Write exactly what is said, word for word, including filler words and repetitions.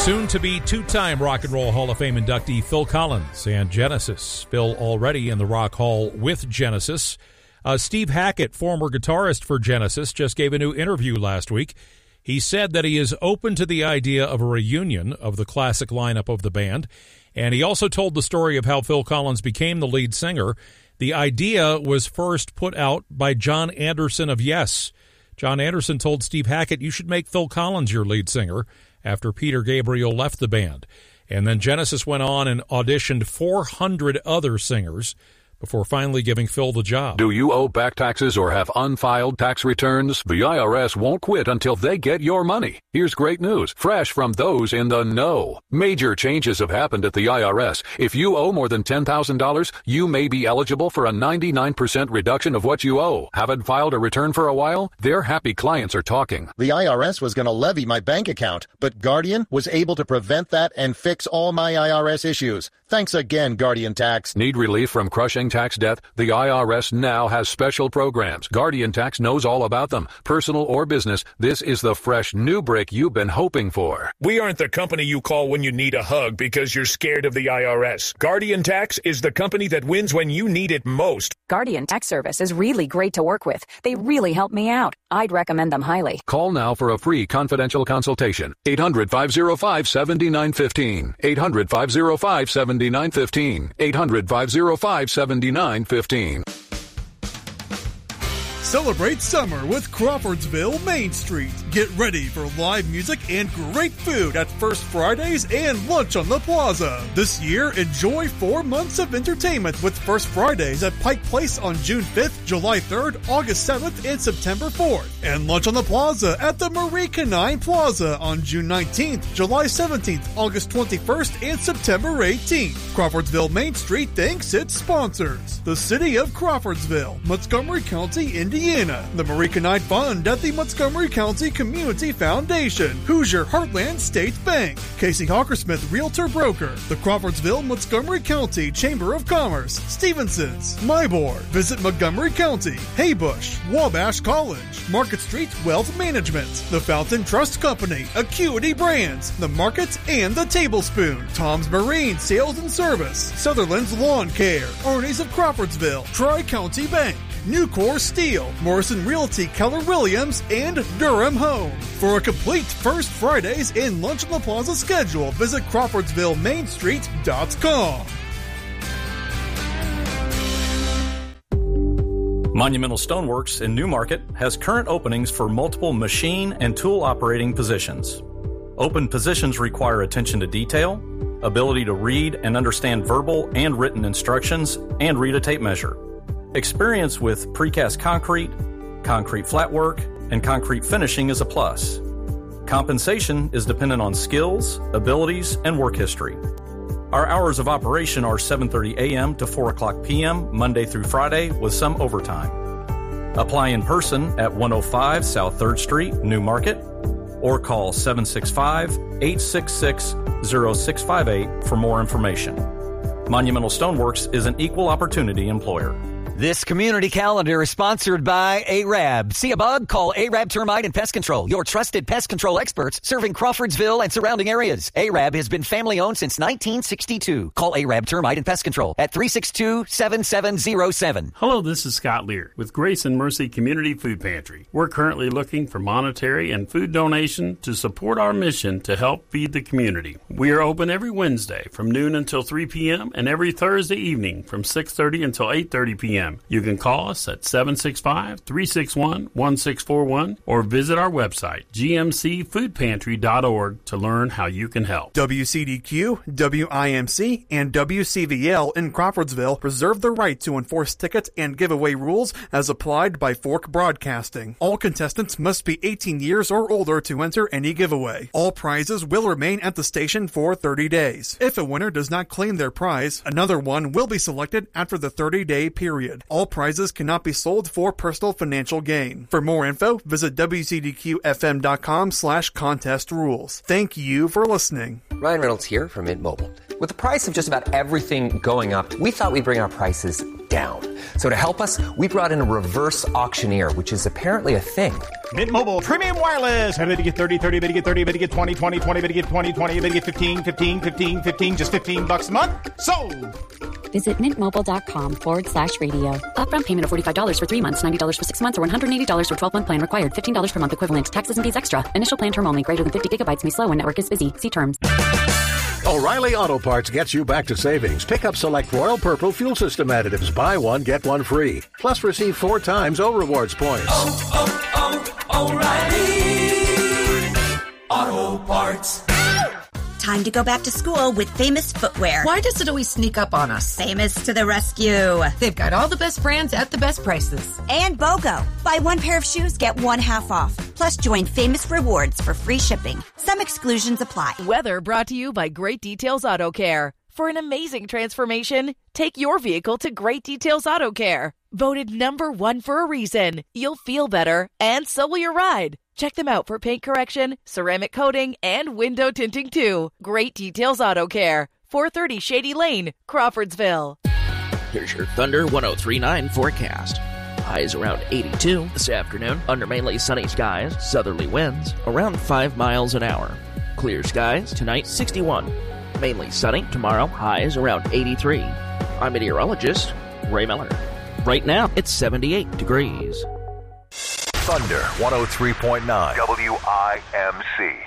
Soon-to-be two-time Rock and Roll Hall of Fame inductee Phil Collins and Genesis. Phil already in the Rock Hall with Genesis. Uh, Steve Hackett, former guitarist for Genesis, just gave a new interview last week. He said that he is open to the idea of a reunion of the classic lineup of the band, and he also told the story of how Phil Collins became the lead singer. The idea was first put out by John Anderson of Yes. John Anderson told Steve Hackett, "You should make Phil Collins your lead singer," after Peter Gabriel left the band. And then Genesis went on and auditioned four hundred other singers before finally giving Phil the job. Do you owe back taxes or have unfiled tax returns? The I R S won't quit until they get your money. Here's great news, fresh from those in the know. Major changes have happened at the I R S. If you owe more than ten thousand dollars, you may be eligible for a ninety-nine percent reduction of what you owe. Haven't filed a return for a while? Their happy clients are talking. The I R S was going to levy my bank account, but Guardian was able to prevent that and fix all my I R S issues. Thanks again, Guardian Tax. Need relief from crushing tax debt? The I R S now has special programs. Guardian Tax knows all about them. Personal or business, this is the fresh new break you've been hoping for. We aren't the company you call when you need a hug because you're scared of the I R S. Guardian Tax is the company that wins when you need it most. Guardian Tax Service is really great to work with. They really help me out. I'd recommend them highly. Call now for a free confidential consultation. eight hundred, five oh five, seven nine one five. eight hundred, five oh five, seven nine one five. eight hundred, five oh five, seven nine one five. Celebrate summer with Crawfordsville Main Street. Get ready for live music and great food at First Fridays and lunch on the plaza. This year, enjoy four months of entertainment with First Fridays at Pike Place on June fifth, July third, August seventh, and September fourth. And lunch on the plaza at the Marie Canine Plaza on June nineteenth, July seventeenth, August twenty-first, and September eighteenth. Crawfordsville Main Street thanks its sponsors: the City of Crawfordsville, Montgomery County, Indiana, the Marie Canine Fund at the Montgomery County Community Foundation, Hoosier Heartland State Bank, Casey Hawkersmith Realtor Broker, the Crawfordsville Montgomery County Chamber of Commerce, Stevenson's, MyBoard, Visit Montgomery County, Haybush, Wabash College, Market Street Wealth Management, the Fountain Trust Company, Acuity Brands, the Market and the Tablespoon, Tom's Marine Sales and Service, Sutherland's Lawn Care, Ernie's of Crawfordsville, Tri-County Bank, Nucor Steel, Morrison Realty Keller Williams, and Durham Home. For a complete First Fridays and Lunch on the Plaza schedule, visit Crawfordsville Main Street dot com. Monumental Stoneworks in Newmarket has current openings for multiple machine and tool operating positions. Open positions require attention to detail, ability to read and understand verbal and written instructions, and read a tape measure. Experience with precast concrete, concrete flat work, and concrete finishing is a plus. Compensation is dependent on skills, abilities, and work history. Our hours of operation are seven thirty a.m. to four o'clock p.m. Monday through Friday with some overtime. Apply in person at one oh five South third Street, Newmarket, or call seven six five, eight six six, oh six five eight for more information. Monumental Stoneworks is an equal opportunity employer. This community calendar is sponsored by A R A B. See a bug? Call A R A B Termite and Pest Control, your trusted pest control experts serving Crawfordsville and surrounding areas. A R A B has been family-owned since nineteen sixty-two. Call A R A B Termite and Pest Control at three six two, seven seven zero seven. Hello, this is Scott Lear with Grace and Mercy Community Food Pantry. We're currently looking for monetary and food donation to support our mission to help feed the community. We are open every Wednesday from noon until three p.m. and every Thursday evening from six thirty until eight thirty p.m. You can call us at seven six five, three six one, one six four one or visit our website, g m c food pantry dot org, to learn how you can help. W C D Q, W I M C, and W C V L in Crawfordsville reserve the right to enforce ticket and giveaway rules as applied by Fork Broadcasting. All contestants must be eighteen years or older to enter any giveaway. All prizes will remain at the station for thirty days. If a winner does not claim their prize, another one will be selected after the thirty-day period. All prizes cannot be sold for personal financial gain. For more info, visit W C D Q F M dot com slash contest rules. Thank you for listening. Ryan Reynolds here from Mint Mobile. With the price of just about everything going up, we thought we'd bring our prices down. So to help us, we brought in a reverse auctioneer, which is apparently a thing. Mint Mobile Premium Wireless. How to get thirty, thirty, how to get thirty, how to get twenty, twenty, twenty, how to get twenty, twenty, how to get fifteen, fifteen, fifteen, fifteen, just fifteen bucks a month? Sold! Visit mintmobile.com forward slash radio. Upfront payment of forty-five dollars for three months, ninety dollars for six months, or one hundred eighty dollars for twelve-month plan required. fifteen dollars per month equivalent. Taxes and fees extra. Initial plan term only. Greater than fifty gigabytes may slow when network is busy. See terms. O'Reilly Auto Parts gets you back to savings. Pick up select Royal Purple fuel system additives. Buy one, get one free. Plus receive four times O Rewards points. Oh, oh, oh, O'Reilly Auto Parts. Time to go back to school with Famous Footwear. Why does it always sneak up on us? Famous to the rescue. They've got all the best brands at the best prices. And BOGO. Buy one pair of shoes, get one half off. Plus, join Famous Rewards for free shipping. Some exclusions apply. Weather brought to you by Great Details Auto Care. For an amazing transformation, take your vehicle to Great Details Auto Care. Voted number one for a reason. You'll feel better, and so will your ride. Check them out for paint correction, ceramic coating, and window tinting too. Great Details Auto Care. four thirty Shady Lane, Crawfordsville. Here's your Thunder one oh three point nine forecast. Highs around eighty-two this afternoon under mainly sunny skies. Southerly winds around five miles an hour. Clear skies tonight, sixty-one. Mainly sunny tomorrow. Highs around eighty-three. I'm meteorologist Ray Miller. Right now, it's seventy-eight degrees. Thunder one oh three point nine W I M C.